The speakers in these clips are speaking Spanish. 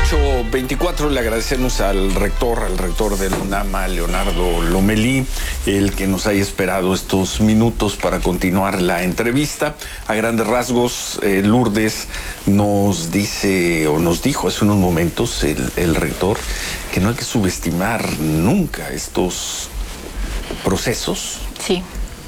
8:24, le agradecemos al rector de la UNAM, Leonardo Lomelí, el que nos haya esperado estos minutos para continuar la entrevista. A grandes rasgos, Lourdes nos dice, o nos dijo hace unos momentos el rector, que no hay que subestimar nunca estos procesos. Sí.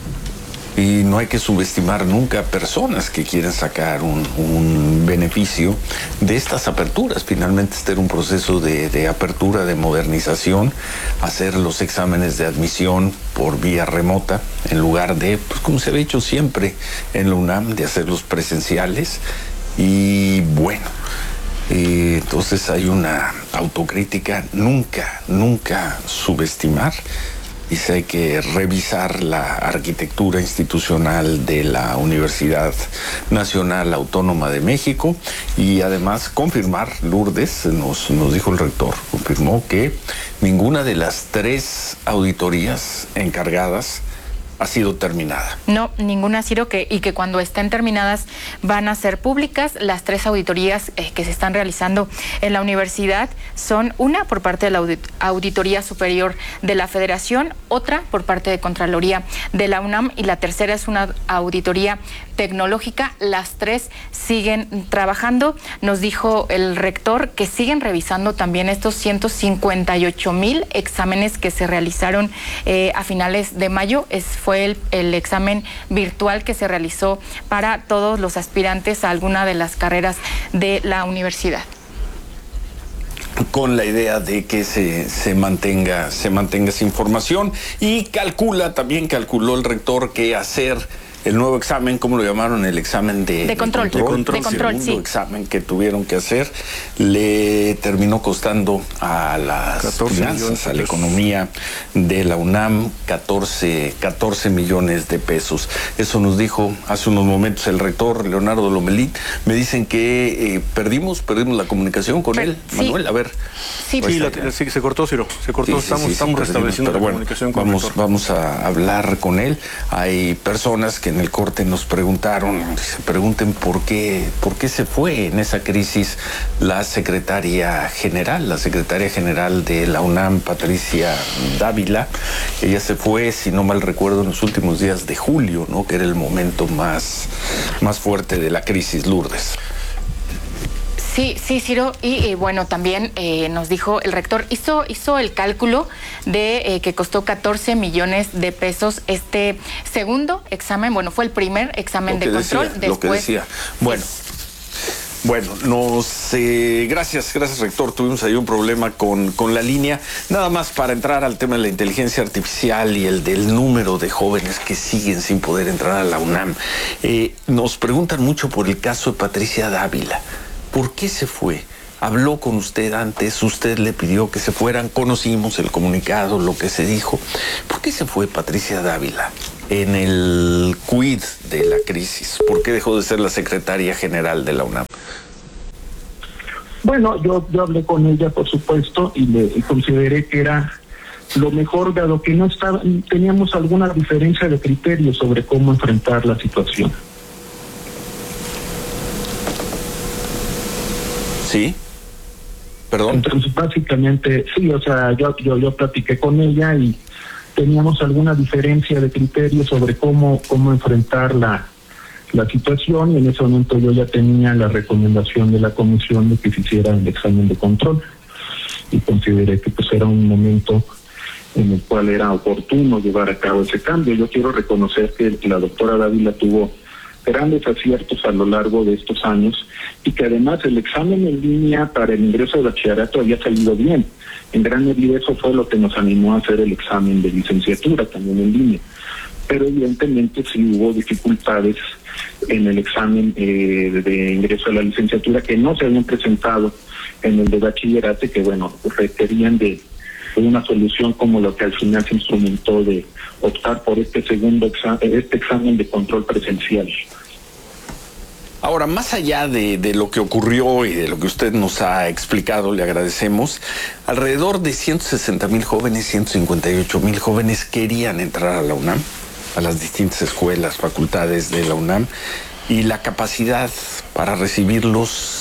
Y no hay que subestimar nunca a personas que quieren sacar un beneficio de estas aperturas. Finalmente este era un proceso de apertura, de modernización, hacer los exámenes de admisión por vía remota, en lugar de, pues como se había hecho siempre en la UNAM, de hacerlos presenciales. Y bueno, entonces hay una autocrítica, nunca subestimar. Dice, hay que revisar la arquitectura institucional de la Universidad Nacional Autónoma de México y además confirmar, Lourdes, nos dijo el rector, confirmó que ninguna de las 3 auditorías encargadas ha sido terminada. No, ninguna ha sido, y que cuando estén terminadas van a ser públicas. Las 3 auditorías que se están realizando en la universidad son una por parte de la Auditoría Superior de la Federación, otra por parte de Contraloría de la UNAM y la tercera es una auditoría tecnológica. Las 3 siguen trabajando. Nos dijo el rector que siguen revisando también estos 158,000 exámenes que se realizaron a finales de mayo. Fue el examen virtual que se realizó para todos los aspirantes a alguna de las carreras de la universidad. Con la idea de que se mantenga esa información, y calculó el rector que hacer el nuevo examen, ¿cómo lo llamaron? El examen de control, el segundo examen que tuvieron que hacer, le terminó costando a las finanzas, a la economía de la UNAM, 14 millones de pesos. Eso nos dijo hace unos momentos el rector Leonardo Lomelí. Me dicen que perdimos la comunicación con él. Sí. Manuel, a ver. Sí, se cortó, Ciro. Se cortó, sí, estamos restableciendo la comunicación con el rector. Vamos a hablar con él. Hay personas que en el corte nos se pregunten por qué se fue en esa crisis la secretaria general de la UNAM, Patricia Dávila. Ella se fue, si no mal recuerdo, en los últimos días de julio, ¿no? Que era el momento más fuerte de la crisis, Lourdes. Sí, Ciro, y bueno, también nos dijo el rector, hizo el cálculo de que costó 14 millones de pesos este segundo examen. Bueno, fue el primer examen de control. Lo que decía. Bueno, gracias, rector. Tuvimos ahí un problema con la línea. Nada más para entrar al tema de la inteligencia artificial y el del número de jóvenes que siguen sin poder entrar a la UNAM. Nos preguntan mucho por el caso de Patricia Dávila. ¿Por qué se fue? Habló con usted antes, usted le pidió que se fueran, conocimos el comunicado, lo que se dijo. ¿Por qué se fue Patricia Dávila en el quid de la crisis? ¿Por qué dejó de ser la secretaria general de la UNAM? Bueno, yo hablé con ella, por supuesto, y consideré que era lo mejor, dado que teníamos alguna diferencia de criterio sobre cómo enfrentar la situación. ¿Sí? ¿Perdón? Entonces, básicamente, sí, o sea, yo platiqué con ella y teníamos alguna diferencia de criterio sobre cómo enfrentar la situación, y en ese momento yo ya tenía la recomendación de la comisión de que se hiciera el examen de control y consideré que pues era un momento en el cual era oportuno llevar a cabo ese cambio. Yo quiero reconocer que la doctora Dávila tuvo grandes aciertos a lo largo de estos años y que además el examen en línea para el ingreso de bachillerato había salido bien. En gran medida eso fue lo que nos animó a hacer el examen de licenciatura también en línea. Pero evidentemente sí hubo dificultades en el examen de ingreso a la licenciatura que no se habían presentado en el de bachillerato y que, bueno, requerían de una solución como lo que al final se instrumentó de optar por este examen de control presencial. Ahora, más allá de lo que ocurrió y de lo que usted nos ha explicado, le agradecemos, alrededor de 160,000 jóvenes, 158,000 jóvenes querían entrar a la UNAM, a las distintas escuelas, facultades de la UNAM, y la capacidad para recibirlos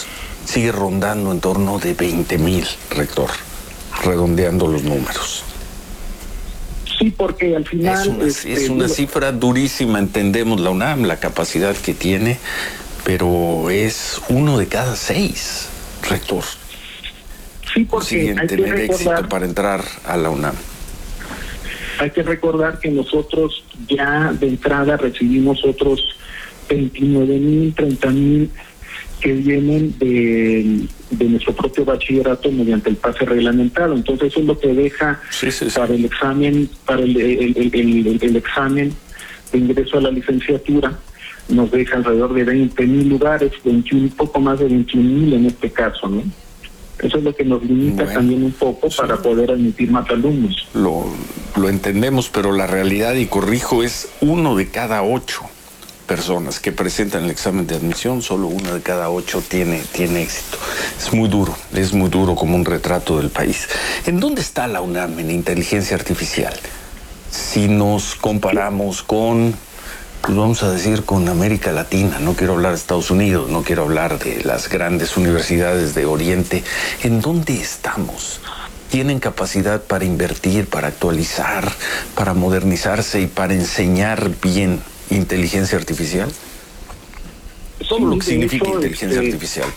sigue rondando en torno de 20,000, rector, redondeando los números. Sí, porque al final... Es una cifra durísima, entendemos la UNAM, la capacidad que tiene, pero es 1 de cada 6, rector. Sí, porque consiguen tener éxito para entrar a la UNAM. Hay que recordar que nosotros ya de entrada recibimos otros 29,000, 30,000 que vienen de nuestro propio bachillerato mediante el pase reglamentado. Entonces eso es lo que deja para el examen, para el examen de ingreso a la licenciatura, nos deja alrededor de 20,000 lugares, 21, poco más de 21,000 en este caso, ¿no? Eso es lo que nos limita también un poco para poder admitir más alumnos. Lo entendemos, pero la realidad, y corrijo, es 1 de cada 8 personas que presentan el examen de admisión, solo 1 de cada 8 tiene éxito. Es muy duro como un retrato del país. ¿En dónde está la UNAM en inteligencia artificial? Si nos comparamos con, pues vamos a decir, con América Latina, no quiero hablar de Estados Unidos, no quiero hablar de las grandes universidades de Oriente, ¿en dónde estamos? ¿Tienen capacidad para invertir, para actualizar, para modernizarse y para enseñar bien inteligencia artificial? Todo lo que significa inteligencia artificial.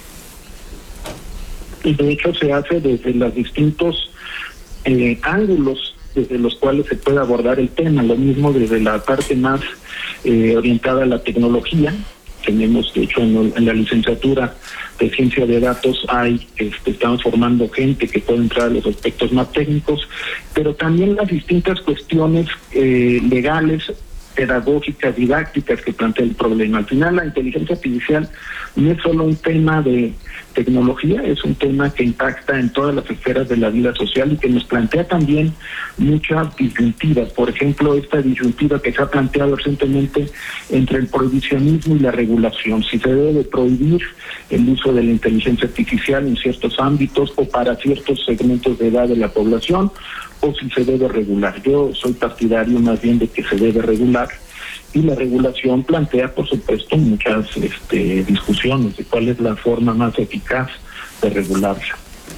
Y de hecho se hace desde los distintos ángulos desde los cuales se puede abordar el tema. Lo mismo desde la parte más orientada a la tecnología. Tenemos, de hecho, en la licenciatura de ciencia de datos estamos formando gente que puede entrar a los aspectos más técnicos, pero también las distintas cuestiones legales, pedagógicas, didácticas que plantea el problema. Al final la inteligencia artificial no es solo un tema de tecnología, es un tema que impacta en todas las esferas de la vida social y que nos plantea también muchas disyuntivas. Por ejemplo, esta disyuntiva que se ha planteado recientemente entre el prohibicionismo y la regulación. Si se debe prohibir el uso de la inteligencia artificial en ciertos ámbitos o para ciertos segmentos de edad de la población, o si se debe regular. Yo soy partidario más bien de que se debe regular, y la regulación plantea, por supuesto, muchas discusiones de cuál es la forma más eficaz de regularla.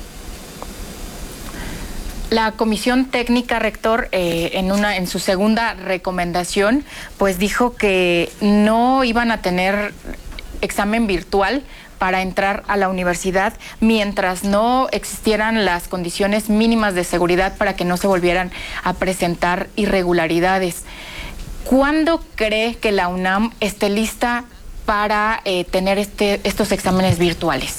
La Comisión Técnica, rector, en su segunda recomendación, pues dijo que no iban a tener examen virtual para entrar a la universidad mientras no existieran las condiciones mínimas de seguridad para que no se volvieran a presentar irregularidades. ¿Cuándo cree que la UNAM esté lista para tener estos exámenes virtuales?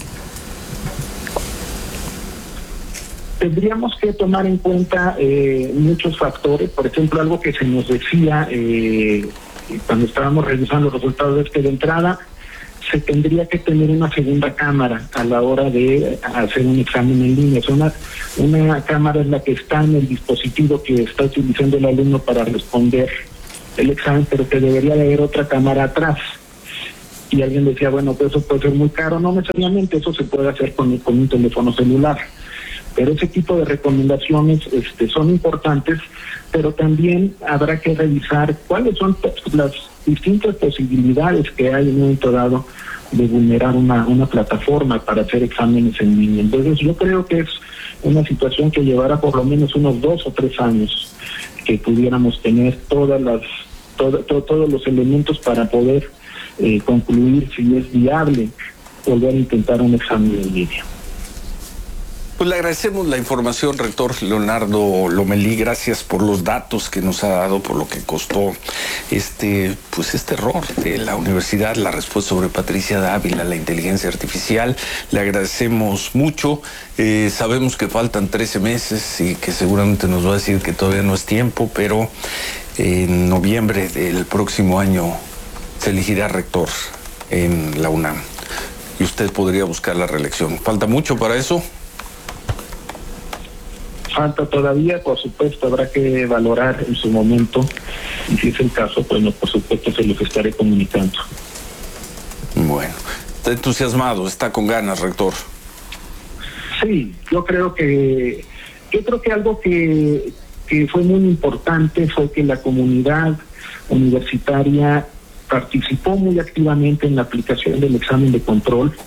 Tendríamos que tomar en cuenta muchos factores. Por ejemplo, algo que se nos decía cuando estábamos revisando los resultados de entrada, se tendría que tener una segunda cámara a la hora de hacer un examen en línea. Una cámara es la que está en el dispositivo que está utilizando el alumno para responder el examen, pero que debería de haber otra cámara atrás. Y alguien decía, bueno, pues eso puede ser muy caro. No necesariamente, eso se puede hacer con un teléfono celular. Pero ese tipo de recomendaciones son importantes, pero también habrá que revisar cuáles son las distintas posibilidades que hay en un momento dado de vulnerar una plataforma para hacer exámenes en línea. Entonces yo creo que es una situación que llevará por lo menos unos 2 o 3 años que pudiéramos tener todos los elementos para poder concluir si es viable volver a intentar un examen en línea. Pues le agradecemos la información, rector Leonardo Lomelí. Gracias por los datos que nos ha dado, por lo que costó este error de la universidad, la respuesta sobre Patricia Dávila, la inteligencia artificial. Le agradecemos mucho. Sabemos que faltan 13 meses y que seguramente nos va a decir que todavía no es tiempo, pero en noviembre del próximo año se elegirá rector en la UNAM y usted podría buscar la reelección. ¿Falta mucho para eso? Falta todavía, por supuesto, habrá que valorar en su momento, y si es el caso, pues no, por supuesto se los estaré comunicando. Bueno, está entusiasmado, está con ganas, rector. Sí, yo creo que algo que fue muy importante fue que la comunidad universitaria participó muy activamente en la aplicación del examen de control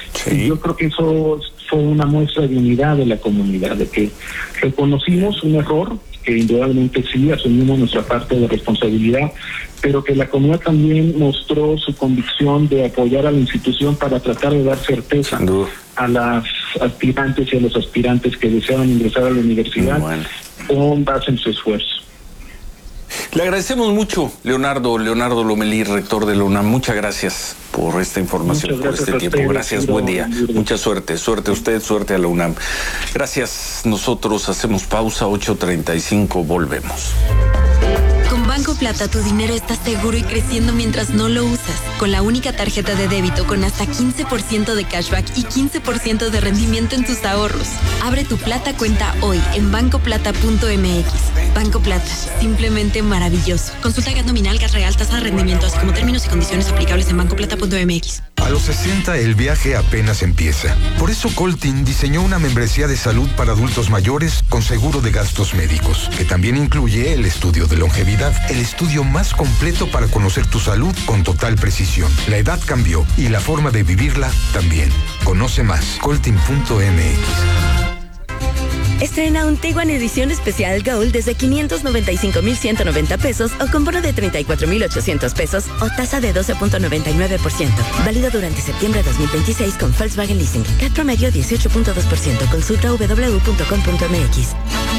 Sí. Y yo creo que eso fue una muestra de unidad de la comunidad, de que reconocimos un error, que indudablemente sí, asumimos nuestra parte de responsabilidad, pero que la comunidad también mostró su convicción de apoyar a la institución para tratar de dar certeza a las aspirantes y a los aspirantes que deseaban ingresar a la universidad con base en su esfuerzo. Le agradecemos mucho, Leonardo Lomelí, rector de la UNAM. Muchas gracias por esta información, por este tiempo. Gracias, buen día. Mucha suerte a usted, suerte a la UNAM. Gracias, nosotros hacemos pausa, 8:35, volvemos. Con Banco Plata tu dinero está seguro y creciendo mientras no lo usas. Con la única tarjeta de débito con hasta 15% de cashback y 15% de rendimiento en tus ahorros. Abre tu Plata cuenta hoy en bancoplata.mx. Banco Plata, simplemente maravilloso. Consulta gas nominal, gas real, tasa de rendimiento, así como términos y condiciones aplicables en bancoplata.mx. A los 60 el viaje apenas empieza. Por eso Coltin diseñó una membresía de salud para adultos mayores con seguro de gastos médicos, que también incluye el estudio de longevidad, el estudio más completo para conocer tu salud con total precisión. La edad cambió y la forma de vivirla también. Conoce más, coltin.mx. Estrena un Tiguan edición especial Gold desde 595,190 pesos o con bono de 34,800 pesos o tasa de 12.99%. Válido durante septiembre 2026 con Volkswagen Leasing. CAT promedio 18.2%. Consulta www.com.mx.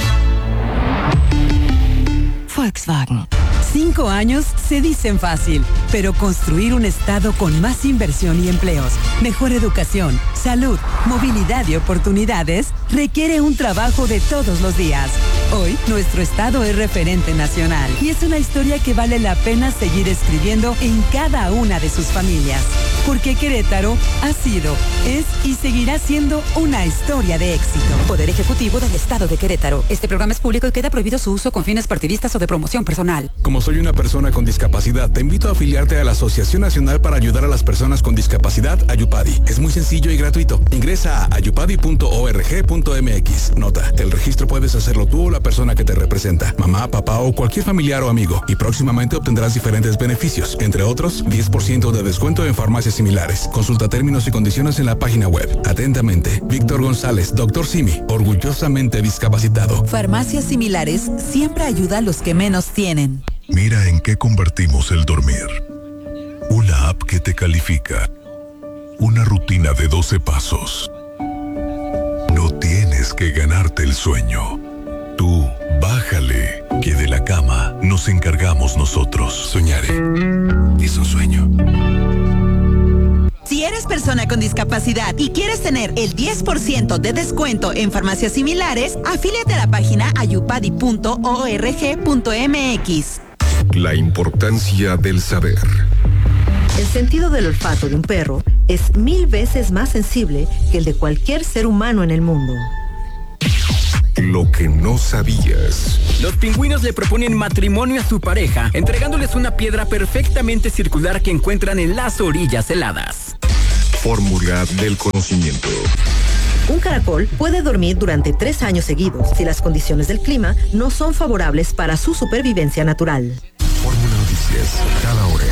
Volkswagen. 5 años se dicen fácil, pero construir un estado con más inversión y empleos, mejor educación, salud, movilidad y oportunidades requiere un trabajo de todos los días. Hoy, nuestro estado es referente nacional y es una historia que vale la pena seguir escribiendo en cada una de sus familias. Porque Querétaro ha sido, es y seguirá siendo una historia de éxito. Poder Ejecutivo del Estado de Querétaro. Este programa es público y queda prohibido su uso con fines partidistas o de promoción personal. Como soy una persona con discapacidad, te invito a afiliarte a la Asociación Nacional para Ayudar a las Personas con Discapacidad, Ayupadi. Es muy sencillo y gratuito. Ingresa a ayupadi.org.mx. Nota, el registro puedes hacerlo tú o la persona que te representa, mamá, papá o cualquier familiar o amigo, y próximamente obtendrás diferentes beneficios, entre otros, 10% de descuento en farmacias similares. Consulta términos y condiciones en la página web. Atentamente, Víctor González, Dr. Simi, orgullosamente discapacitado. Farmacias similares siempre ayuda a los que menos tienen. Mira en qué convertimos el dormir. Una app que te califica. Una rutina de 12 pasos. No tienes que ganarte el sueño. Tú, bájale, que de la cama nos encargamos nosotros. Soñaré. Es un sueño. Si eres persona con discapacidad y quieres tener el 10% de descuento en farmacias similares, afíliate a la página ayupadi.org.mx. La importancia del saber. El sentido del olfato de un perro es 1000 veces más sensible que el de cualquier ser humano en el mundo. Lo que no sabías. Los pingüinos le proponen matrimonio a su pareja, entregándoles una piedra perfectamente circular que encuentran en las orillas heladas. Fórmula del conocimiento. Un caracol puede dormir durante 3 años seguidos si las condiciones del clima no son favorables para su supervivencia natural. Fórmula Noticias, cada hora.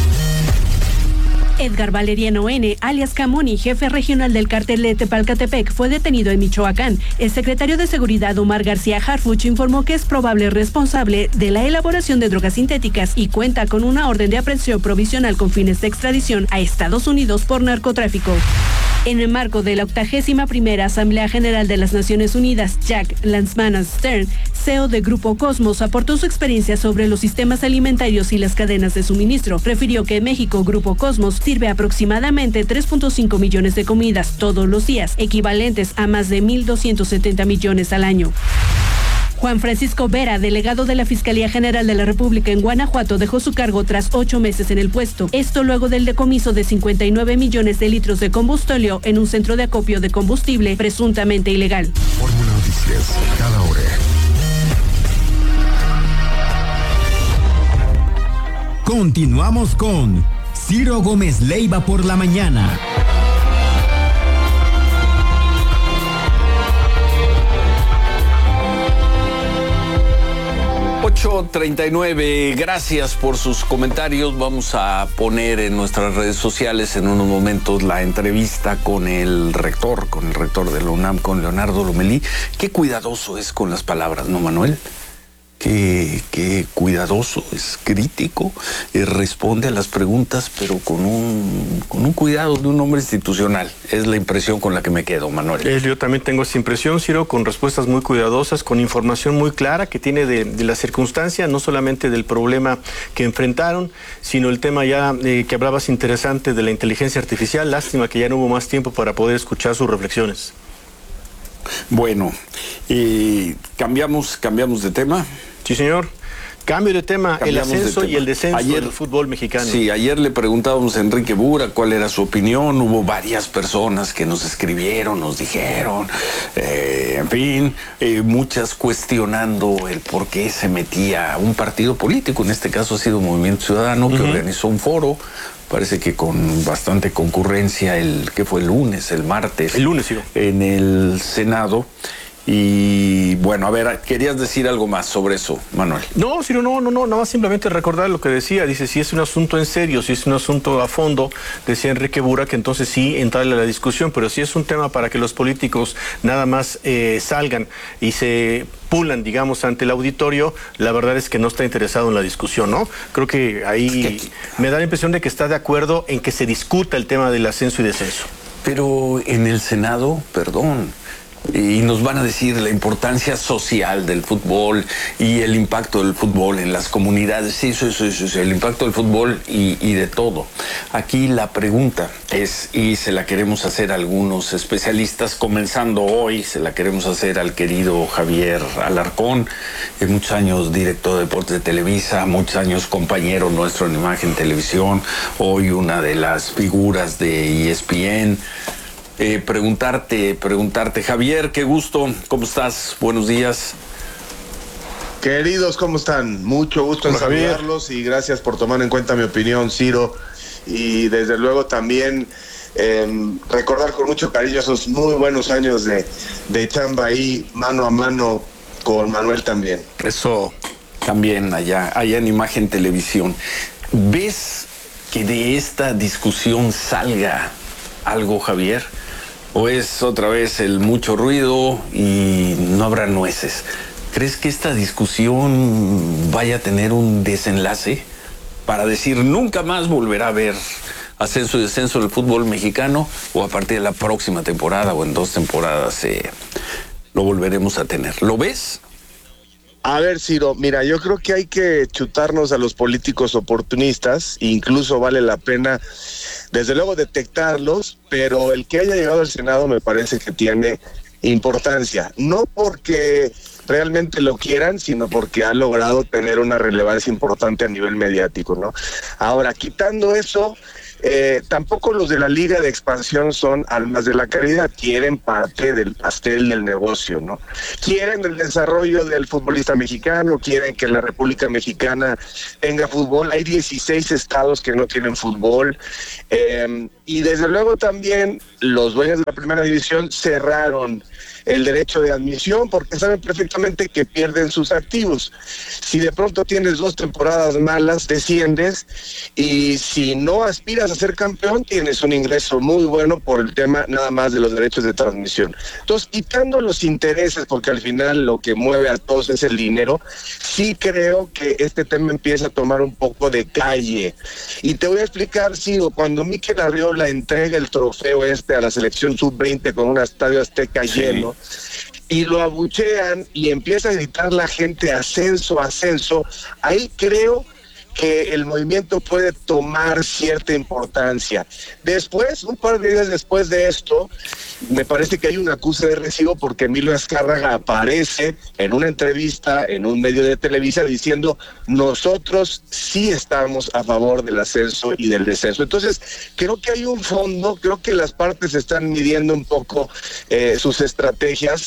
Edgar Valeriano N., alias Camoni, jefe regional del cártel de Tepalcatepec, fue detenido en Michoacán. El secretario de Seguridad, Omar García Harfuch, informó que es probable responsable de la elaboración de drogas sintéticas y cuenta con una orden de aprehensión provisional con fines de extradición a Estados Unidos por narcotráfico. En el marco de la 81ª Asamblea General de las Naciones Unidas, Jack Lansman-Stern, CEO de Grupo Cosmos, aportó su experiencia sobre los sistemas alimentarios y las cadenas de suministro. Refirió que en México, Grupo Cosmos sirve aproximadamente 3.5 millones de comidas todos los días, equivalentes a más de 1.270 millones al año. Juan Francisco Vera, delegado de la Fiscalía General de la República en Guanajuato, dejó su cargo tras 8 meses en el puesto. Esto luego del decomiso de 59 millones de litros de combustóleo en un centro de acopio de combustible presuntamente ilegal. Fórmula Noticias, cada hora. Continuamos con Ciro Gómez Leiva por la mañana. 0:39, gracias por sus comentarios. Vamos a poner en nuestras redes sociales en unos momentos la entrevista con el rector de la UNAM, con Leonardo Lomelí. Qué cuidadoso es con las palabras, ¿no, Manuel? Qué cuidadoso, es crítico, responde a las preguntas, pero con un cuidado de un hombre institucional. Es la impresión con la que me quedo, Manuel. Yo también tengo esa impresión, Ciro, con respuestas muy cuidadosas, con información muy clara que tiene de la circunstancia, no solamente del problema que enfrentaron, sino el tema ya que hablabas interesante de la inteligencia artificial. Lástima que ya no hubo más tiempo para poder escuchar sus reflexiones. Bueno, cambiamos de tema. Sí, señor. Cambio de tema, el ascenso y el descenso del fútbol mexicano. Sí, ayer le preguntábamos a Enrique Bura cuál era su opinión. Hubo varias personas que nos escribieron, nos dijeron, en fin, muchas cuestionando el por qué se metía un partido político. En este caso ha sido Movimiento Ciudadano, que organizó un foro. Parece que con bastante concurrencia, ¿qué fue? El martes. El lunes, sí. En el Senado. Y bueno, a ver, ¿querías decir algo más sobre eso, Manuel? No, Ciro, no, nada más simplemente recordar lo que decía. Dice, si es un asunto en serio, si es un asunto a fondo, decía Enrique Bura, que entonces sí entrarle a la discusión, pero si es un tema para que los políticos nada más salgan y se pulan, digamos, ante el auditorio, la verdad es que no está interesado en la discusión, ¿no? Creo que ahí me da la impresión de que está de acuerdo en que se discuta el tema del ascenso y descenso. Pero en el Senado, perdón, y nos van a decir la importancia social del fútbol y el impacto del fútbol en las comunidades, eso, el impacto del fútbol y de todo. Aquí la pregunta es, y se la queremos hacer a algunos especialistas, comenzando hoy, se la queremos hacer al querido Javier Alarcón, muchos años director de deportes de Televisa, muchos años compañero nuestro en Imagen Televisión, hoy una de las figuras de ESPN. Preguntarte, Javier, qué gusto, ¿cómo estás? Buenos días. Queridos, ¿cómo están? Mucho gusto en saludarlos y gracias por tomar en cuenta mi opinión, Ciro. Y desde luego también recordar con mucho cariño esos muy buenos años de chamba ahí, mano a mano con Manuel también. Eso también allá en Imagen Televisión. ¿Ves que de esta discusión salga algo, Javier? ¿O es otra vez el mucho ruido y no habrá nueces? ¿Crees que esta discusión vaya a tener un desenlace para decir nunca más volverá a haber ascenso y descenso del fútbol mexicano, o a partir de la próxima temporada o en 2 temporadas lo volveremos a tener? ¿Lo ves? A ver, Ciro, mira, yo creo que hay que chutarnos a los políticos oportunistas, incluso vale la pena, desde luego, detectarlos, pero el que haya llegado al Senado me parece que tiene importancia, no porque realmente lo quieran, sino porque ha logrado tener una relevancia importante a nivel mediático, ¿no? Ahora, quitando eso, tampoco los de la Liga de Expansión son almas de la caridad, quieren parte del pastel del negocio, ¿no? Quieren el desarrollo del futbolista mexicano, quieren que la República Mexicana tenga fútbol. Hay 16 estados que no tienen fútbol, y desde luego también los dueños de la primera división cerraron el derecho de admisión porque saben perfectamente que pierden sus activos. Si de pronto tienes 2 temporadas malas, desciendes, y si no aspiras a ser campeón, tienes un ingreso muy bueno por el tema nada más de los derechos de transmisión. Entonces, quitando los intereses, porque al final lo que mueve a todos es el dinero, sí creo que este tema empieza a tomar un poco de calle. Y te voy a explicar, Ciro, cuando Mikel Arriola entrega el trofeo a la selección sub-20 con un estadio Azteca lleno, y lo abuchean y empieza a gritar la gente ascenso, ascenso, ahí creo que el movimiento puede tomar cierta importancia. Después, un par de días después de esto, me parece que hay una acusa de recibo porque Emilio Azcárraga aparece en una entrevista en un medio de Televisa diciendo: nosotros sí estamos a favor del ascenso y del descenso. Entonces, creo que hay un fondo, creo que las partes están midiendo un poco sus estrategias.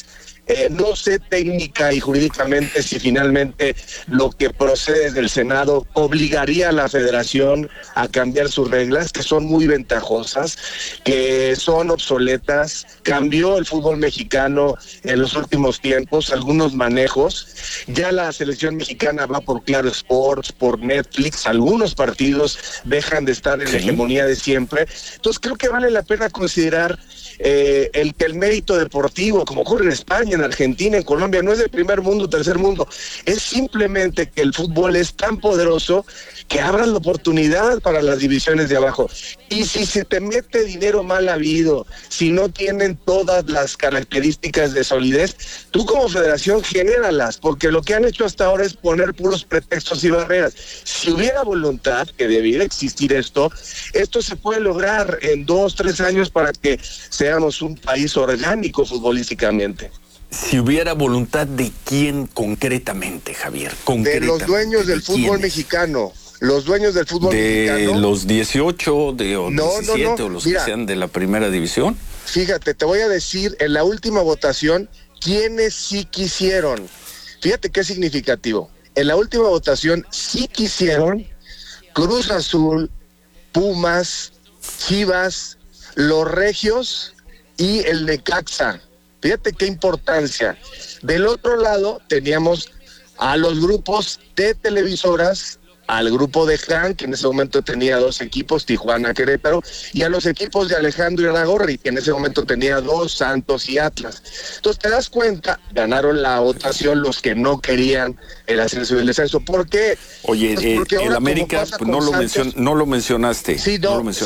No sé técnica y jurídicamente si finalmente lo que procede del Senado obligaría a la Federación a cambiar sus reglas, que son muy ventajosas, que son obsoletas. Cambió el fútbol mexicano en los últimos tiempos, algunos manejos. Ya la selección mexicana va por Claro Sports, por Netflix, algunos partidos dejan de estar en la hegemonía de siempre. Entonces creo que vale la pena considerar el que el mérito deportivo, como ocurre en España, en Argentina, en Colombia, no es de primer mundo, tercer mundo, es simplemente que el fútbol es tan poderoso que abran la oportunidad para las divisiones de abajo. Y si se te mete dinero mal habido, si no tienen todas las características de solidez, tú como federación genéralas, porque lo que han hecho hasta ahora es poner puros pretextos y barreras. Si hubiera voluntad, que debiera existir esto se puede lograr en 2-3 años para que seamos un país orgánico futbolísticamente. Si hubiera voluntad, ¿de quién concretamente, Javier? De los dueños del fútbol mexicano. Los dueños del fútbol mexicano. ¿De los 18 o 17 o los que sean de la primera división? Fíjate, te voy a decir, en la última votación, ¿quiénes sí quisieron? Fíjate qué significativo. En la última votación sí quisieron Cruz Azul, Pumas, Chivas, los Regios y el Necaxa. Fíjate qué importancia. Del otro lado teníamos a los grupos de televisoras, al grupo de Jan, que en ese momento tenía 2 equipos, Tijuana, Querétaro, y a los equipos de Alejandro Irarrágorri, que en ese momento tenía 2, Santos y Atlas. Entonces te das cuenta, ganaron la votación los que no querían el ascenso y el descenso. ¿Por qué? Oye, pues el América, pues no lo mencionaste. Sí,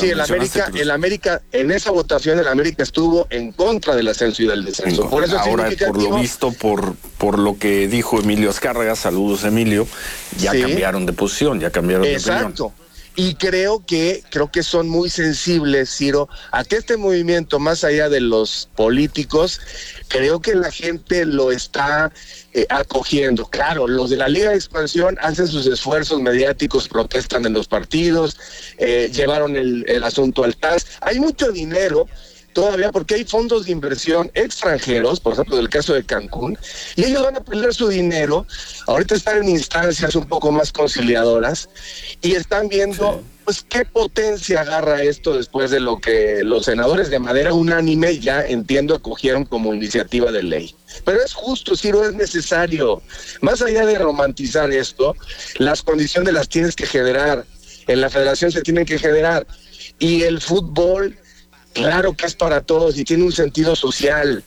el América, en esa votación el América estuvo en contra del ascenso y del descenso. Por eso ahora, por lo visto, por lo que dijo Emilio Azcárraga, saludos Emilio, ya cambiaron de posición. Ya cambiaron de opinión. Exacto. Y creo que son muy sensibles, Ciro, a que este movimiento, más allá de los políticos, creo que la gente lo está acogiendo. Claro, los de la Liga de Expansión hacen sus esfuerzos mediáticos, protestan en los partidos, llevaron el asunto al TAS. Hay mucho dinero todavía porque hay fondos de inversión extranjeros, por ejemplo, del caso de Cancún, y ellos van a perder su dinero. Ahorita están en instancias un poco más conciliadoras y están viendo pues qué potencia agarra esto después de lo que los senadores de manera unánime, ya entiendo, acogieron como iniciativa de ley. Pero es justo, Ciro, es necesario. Más allá de romantizar esto, las condiciones las tienes que generar. En la federación se tienen que generar. Y el fútbol, claro que es para todos y tiene un sentido social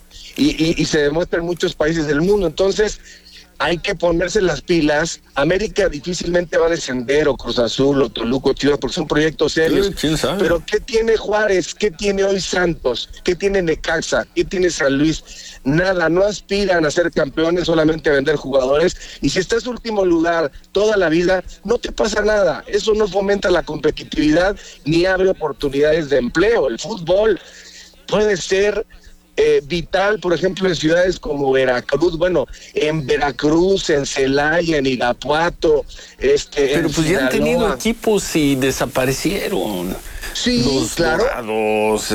y se demuestra en muchos países del mundo. Entonces hay que ponerse las pilas. América difícilmente va a descender, o Cruz Azul, o Toluca, o Chivas, porque son proyectos serios. ¿Quién sabe? Pero ¿qué tiene Juárez? ¿Qué tiene hoy Santos? ¿Qué tiene Necaxa? ¿Qué tiene San Luis? Nada, no aspiran a ser campeones, solamente a vender jugadores. Y si estás último lugar toda la vida, no te pasa nada. Eso no fomenta la competitividad ni abre oportunidades de empleo. El fútbol puede ser vital, por ejemplo, en ciudades como Veracruz, en Veracruz, en Celaya, en Irapuato, pero pues ya han tenido equipos y desaparecieron. Sí, los claro. Dorados,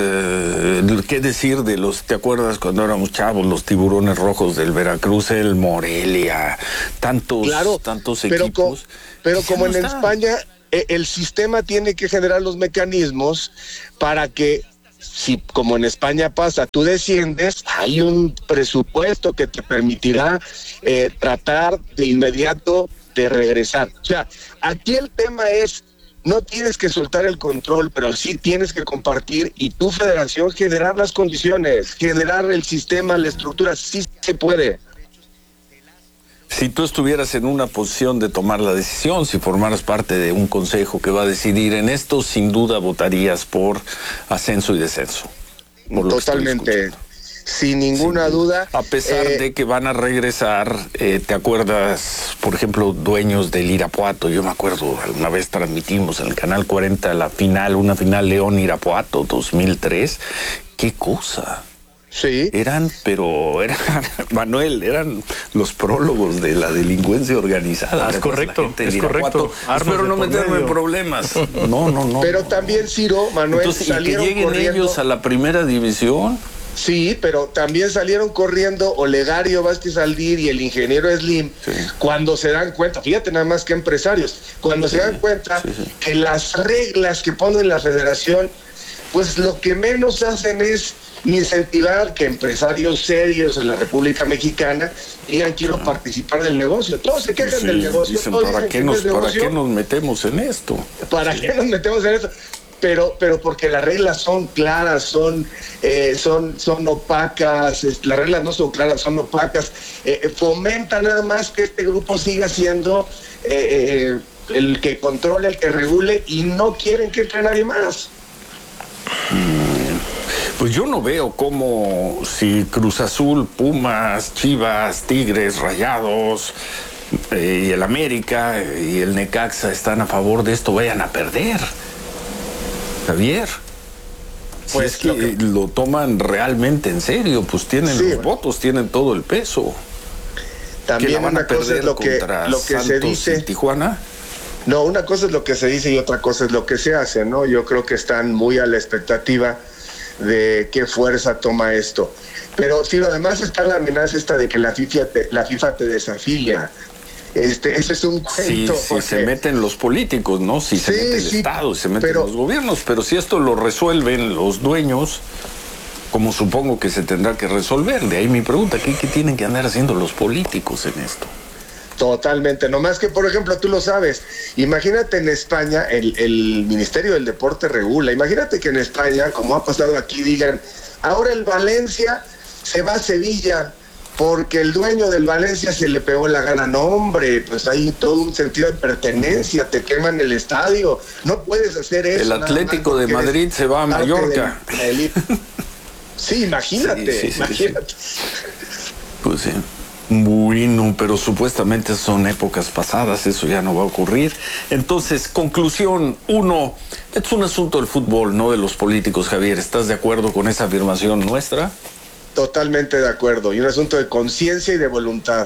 ¿qué decir de los, te acuerdas cuando éramos chavos, los Tiburones Rojos del Veracruz, el Morelia, tantos equipos? Pero como en España, el sistema tiene que generar los mecanismos para que, si como en España pasa, tú desciendes, hay un presupuesto que te permitirá tratar de inmediato de regresar. O sea, aquí el tema es, no tienes que soltar el control, pero sí tienes que compartir, y tu federación generar las condiciones, generar el sistema, la estructura, sí se puede. Si tú estuvieras en una posición de tomar la decisión, si formaras parte de un consejo que va a decidir en esto, sin duda votarías por ascenso y descenso. Totalmente, sin ninguna duda. A pesar de que van a regresar, ¿te acuerdas, por ejemplo, dueños del Irapuato? Yo me acuerdo, alguna vez transmitimos en el Canal 40 una final León-Irapuato 2003. ¡Qué cosa! Sí. Eran, Manuel, eran los prólogos de la delincuencia organizada. Es correcto, es correcto. Espero no meterme en problemas. No. Pero también, Ciro, Manuel, entonces, y que lleguen ellos a la primera división. Sí, pero también salieron corriendo Olegario Vázquez Aldir y el ingeniero Slim cuando se dan cuenta, fíjate nada más que empresarios, cuando se dan cuenta que las reglas que pone la federación, pues lo que menos hacen es incentivar que empresarios serios en la República Mexicana digan quiero participar del negocio. Todos se quejan del negocio. Dicen, ¿para qué nos metemos en esto? ¿Para qué nos metemos en esto? Pero porque las reglas son claras, son opacas, las reglas no son claras, son opacas, fomenta nada más que este grupo siga siendo el que controle, el que regule, y no quieren que entre nadie más. Pues yo no veo cómo si Cruz Azul, Pumas, Chivas, Tigres, Rayados y el América y el Necaxa están a favor de esto, vayan a perder. Javier, pues si es que lo toman realmente en serio, pues tienen los votos, tienen todo el peso. También ¿Que la van a perder lo que se dice en Tijuana? No, una cosa es lo que se dice y otra cosa es lo que se hace, ¿no? Yo creo que están muy a la expectativa de qué fuerza toma esto. Pero sí, además está la amenaza esta de que la FIFA te desafía. Ese es un cuento. Sí, porque se meten los políticos, ¿no? Si se mete el Estado, se meten los gobiernos, pero si esto lo resuelven los dueños, como supongo que se tendrá que resolver, de ahí mi pregunta, ¿qué tienen que andar haciendo los políticos en esto? Totalmente, nomás que, por ejemplo, tú lo sabes, imagínate en España, el Ministerio del Deporte regula, imagínate que en España, como ha pasado aquí, digan, ahora el Valencia se va a Sevilla, porque el dueño del Valencia se le pegó la gana. No, hombre, pues hay todo un sentido de pertenencia, te queman el estadio, no puedes hacer eso. El Atlético de Madrid se va a Mallorca. Sí, imagínate. Pues sí. Bueno, pero supuestamente son épocas pasadas, eso ya no va a ocurrir. Entonces, conclusión, uno, es un asunto del fútbol, no de los políticos, Javier. ¿Estás de acuerdo con esa afirmación nuestra? Totalmente de acuerdo, y un asunto de conciencia y de voluntad.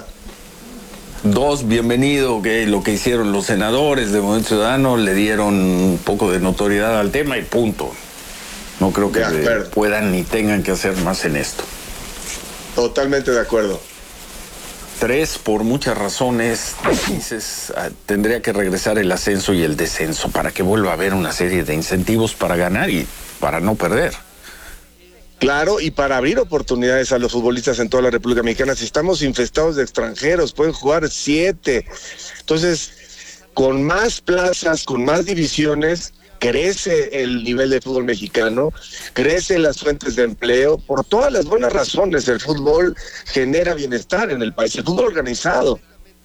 Dos, bienvenido, que lo que hicieron los senadores de Movimiento Ciudadano le dieron un poco de notoriedad al tema y punto. No creo que puedan ni tengan que hacer más en esto. Totalmente de acuerdo. Tres, por muchas razones, dices, tendría que regresar el ascenso y el descenso para que vuelva a haber una serie de incentivos para ganar y para no perder. Claro, y para abrir oportunidades a los futbolistas en toda la República Mexicana. Si estamos infestados de extranjeros, pueden jugar 7. Entonces, con más plazas, con más divisiones, crece el nivel de fútbol mexicano, crecen las fuentes de empleo, por todas las buenas razones. El fútbol genera bienestar en el país, el fútbol organizado.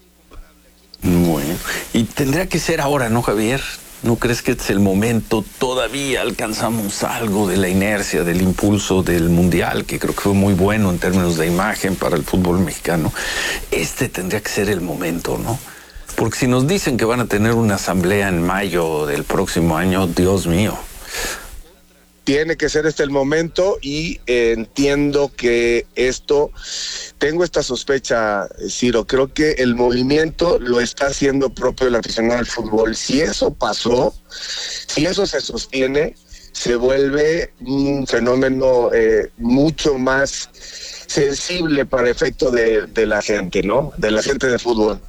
Bueno, y tendría que ser ahora, ¿no, Javier? ¿No crees que es el momento? Todavía alcanzamos algo de la inercia, del impulso del Mundial, que creo que fue muy bueno en términos de imagen para el fútbol mexicano. Tendría que ser el momento, ¿no? Porque si nos dicen que van a tener una asamblea en mayo del próximo año, Dios mío. Tiene que ser el momento, y entiendo que tengo esta sospecha, Ciro, creo que el movimiento lo está haciendo propio el aficionado al fútbol. Si eso pasó, si eso se sostiene, se vuelve un fenómeno mucho más sensible para efecto de la gente, ¿no? De la gente de fútbol.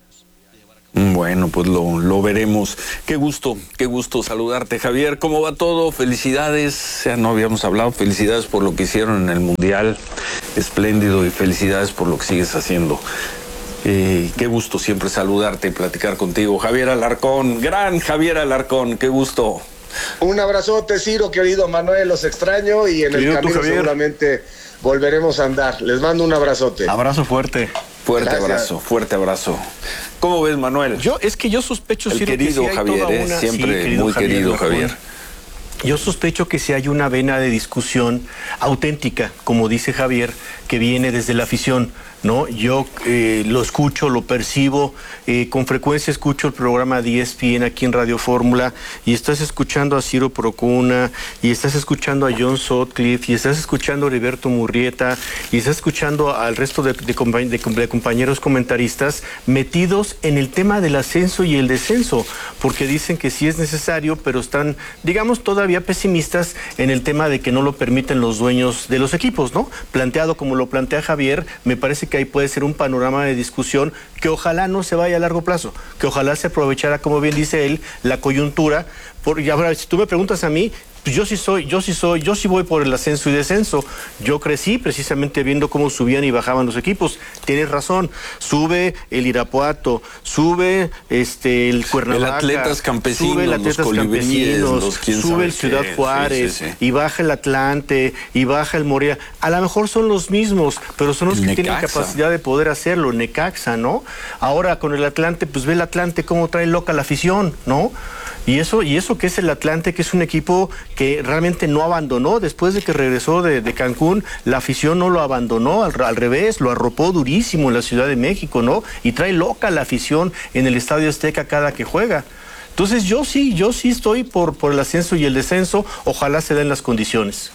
Bueno, pues lo veremos. Qué gusto saludarte, Javier. ¿Cómo va todo? Felicidades, ya no habíamos hablado, felicidades por lo que hicieron en el Mundial, espléndido, y felicidades por lo que sigues haciendo. Qué gusto siempre saludarte y platicar contigo. Javier Alarcón, gran Javier Alarcón, qué gusto. Un abrazote, Ciro, querido Manuel, los extraño, y en el camino seguramente volveremos a andar. Les mando un abrazote. Abrazo fuerte. Fuerte abrazo. ¿Cómo ves, Manuel? Yo sospecho, el querido que Javier, siempre muy querido Javier. Yo sospecho que si hay una vena de discusión auténtica, como dice Javier, que viene desde la afición, ¿no? Yo lo escucho, lo percibo, con frecuencia escucho el programa de ESPN aquí en Radio Fórmula, y estás escuchando a Ciro Procuna, y estás escuchando a John Sutcliffe, y estás escuchando a Heriberto Murrieta, y estás escuchando al resto de compañeros comentaristas metidos en el tema del ascenso y el descenso, porque dicen que sí es necesario, pero están, digamos, todavía pesimistas en el tema de que no lo permiten los dueños de los equipos, ¿no? Planteado como lo plantea Javier, me parece que ahí puede ser un panorama de discusión que ojalá no se vaya a largo plazo, que ojalá se aprovechara, como bien dice él, la coyuntura. Y ahora, si tú me preguntas a mí, pues yo sí voy por el ascenso y descenso. Yo crecí precisamente viendo cómo subían y bajaban los equipos. Tienes razón, sube el Irapuato, sube el Cuernavaca, el Atletas Campesinos, sube el Atletas Campesinos, sube el Ciudad Juárez, y baja el Atlante, y baja el Morelia. A lo mejor son los mismos, pero son los que tienen capacidad de poder hacerlo. Necaxa, ¿no? Ahora con el Atlante, pues ve el Atlante cómo trae loca la afición, ¿no? Y eso que es el Atlante, que es un equipo que realmente no abandonó, después de que regresó de Cancún, la afición no lo abandonó, al revés, lo arropó durísimo en la Ciudad de México, ¿no? Y trae loca la afición en el Estadio Azteca cada que juega. Entonces yo sí estoy por el ascenso y el descenso, ojalá se den las condiciones.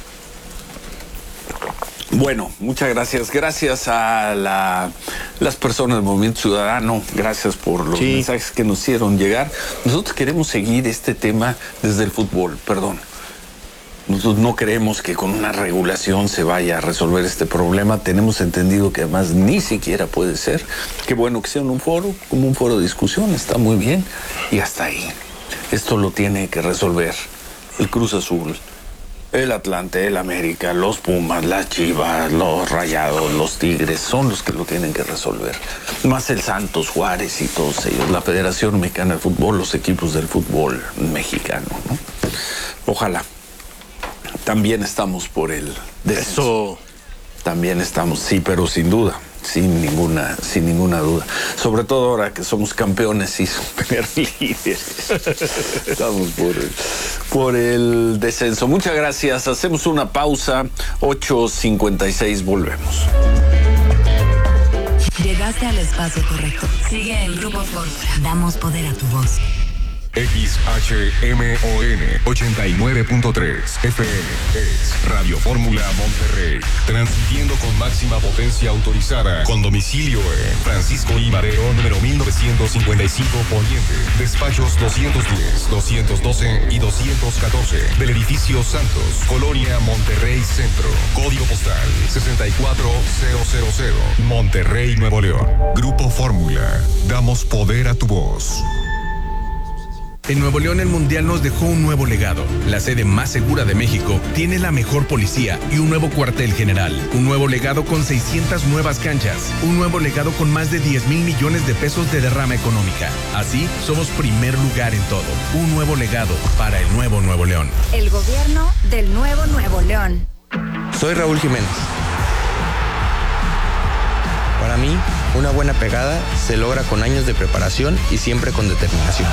Bueno, muchas gracias. Gracias a las personas del Movimiento Ciudadano. Gracias por los mensajes que nos hicieron llegar. Nosotros queremos seguir este tema desde el fútbol, perdón. Nosotros no creemos que con una regulación se vaya a resolver este problema. Tenemos entendido que además ni siquiera puede ser. Qué bueno que sea en un foro, como un foro de discusión, está muy bien. Y hasta ahí. Esto lo tiene que resolver el Cruz Azul, el Atlante, el América, los Pumas, las Chivas, los Rayados, los Tigres, son los que lo tienen que resolver. Más el Santos, Juárez y todos ellos, la Federación Mexicana de Fútbol, los equipos del fútbol mexicano, ¿no? Ojalá. También estamos por el descenso. También estamos, sí, pero sin duda. Sin ninguna duda. Sobre todo ahora que somos campeones y super líderes. Estamos por el descenso. Muchas gracias. Hacemos una pausa. 8:56, volvemos. Llegaste al espacio correcto. Sigue en Grupo Fórmula. Damos poder a tu voz. XHMON 89.3 FM es Radio Fórmula Monterrey, transmitiendo con máxima potencia autorizada, con domicilio en Francisco I. Madero, número 1955 Poniente, despachos 210, 212 y 214 del edificio Santos, Colonia Monterrey Centro, código postal 64000, Monterrey, Nuevo León. Grupo Fórmula, damos poder a tu voz. En Nuevo León el Mundial nos dejó un nuevo legado. La sede más segura de México tiene la mejor policía y un nuevo cuartel general. Un nuevo legado con 600 nuevas canchas. Un nuevo legado con más de 10,000 millones de pesos de derrama económica. Así, somos primer lugar en todo. Un nuevo legado para el nuevo Nuevo León. El gobierno del nuevo Nuevo León. Soy Raúl Jiménez. Para mí, una buena pegada se logra con años de preparación y siempre con determinación.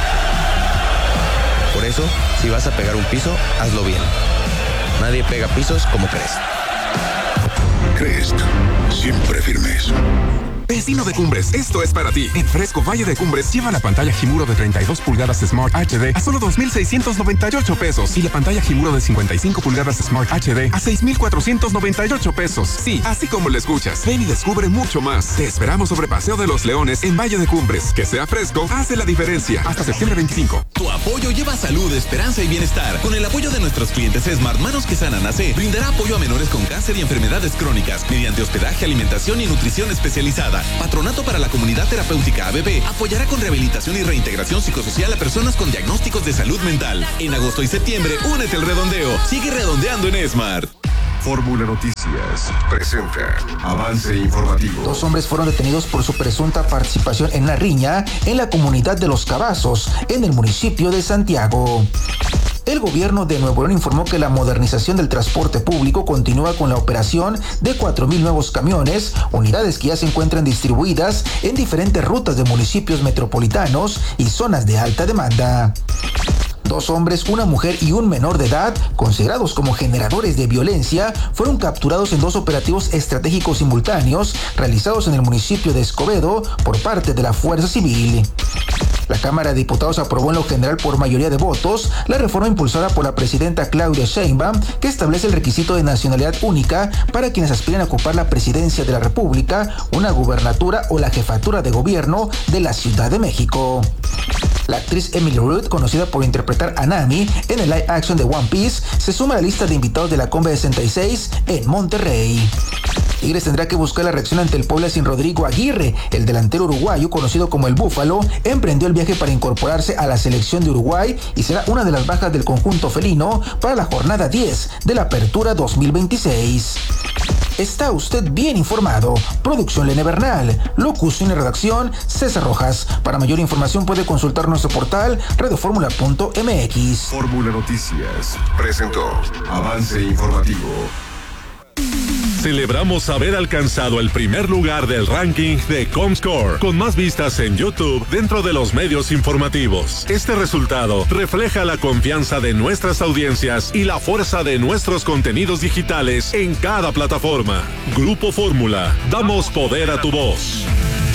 Por eso, si vas a pegar un piso, hazlo bien. Nadie pega pisos como Crest. Crest, siempre firmes. Vecino de Cumbres, esto es para ti. En Fresco Valle de Cumbres lleva la pantalla Himuro de 32 pulgadas Smart HD a solo 2,698 pesos y la pantalla Himuro de 55 pulgadas Smart HD a 6,498 pesos. Sí, así como lo escuchas. Ven y descubre mucho más. Te esperamos sobre Paseo de los Leones en Valle de Cumbres. Que sea fresco, hace la diferencia. Hasta septiembre 25. Tu apoyo lleva salud, esperanza y bienestar. Con el apoyo de nuestros clientes Smart Manos que Sanan AC, brindará apoyo a menores con cáncer y enfermedades crónicas mediante hospedaje, alimentación y nutrición especializada. Patronato para la Comunidad Terapéutica ABB apoyará con rehabilitación y reintegración psicosocial a personas con diagnósticos de salud mental. En agosto y septiembre, únete al redondeo. Sigue redondeando en Smart. Fórmula Noticias presenta avance informativo. 2 hombres fueron detenidos por su presunta participación en la riña en la comunidad de Los Cabazos, en el municipio de Santiago. El gobierno de Nuevo León informó que la modernización del transporte público continúa con la operación de 4,000 nuevos camiones, unidades que ya se encuentran distribuidas en diferentes rutas de municipios metropolitanos y zonas de alta demanda. 2 hombres, una mujer y un menor de edad, considerados como generadores de violencia, fueron capturados en 2 operativos estratégicos simultáneos realizados en el municipio de Escobedo por parte de la Fuerza Civil. La Cámara de Diputados aprobó en lo general por mayoría de votos la reforma impulsada por la presidenta Claudia Sheinbaum, que establece el requisito de nacionalidad única para quienes aspiren a ocupar la presidencia de la República, una gubernatura o la jefatura de gobierno de la Ciudad de México. La actriz Emily Root, conocida por interpretar a Nami en el live action de One Piece, se suma a la lista de invitados de la Conve 66 en Monterrey. Tigres tendrá que buscar la reacción ante el Puebla sin Rodrigo Aguirre. El delantero uruguayo, conocido como el Búfalo, emprendió el viaje para incorporarse a la selección de Uruguay y será una de las bajas del conjunto felino para la jornada 10 de la Apertura 2026. Está usted bien informado. Producción Lene Bernal. Locución y redacción César Rojas. Para mayor información puede consultar nuestro portal radioformula.mx. Fórmula Noticias presentó Avance Informativo. Celebramos haber alcanzado el primer lugar del ranking de Comscore, con más vistas en YouTube dentro de los medios informativos. Este resultado refleja la confianza de nuestras audiencias y la fuerza de nuestros contenidos digitales en cada plataforma. Grupo Fórmula, damos poder a tu voz.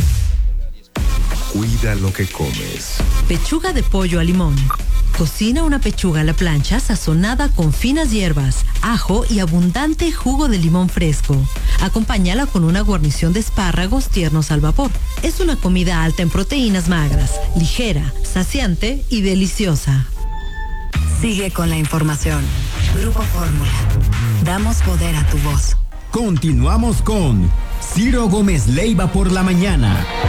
Cuida lo que comes. Pechuga de pollo a limón. Cocina una pechuga a la plancha sazonada con finas hierbas, ajo y abundante jugo de limón fresco. Acompáñala con una guarnición de espárragos tiernos al vapor. Es una comida alta en proteínas magras, ligera, saciante y deliciosa. Sigue con la información. Grupo Fórmula. Damos poder a tu voz. Continuamos con Ciro Gómez Leiva por la mañana.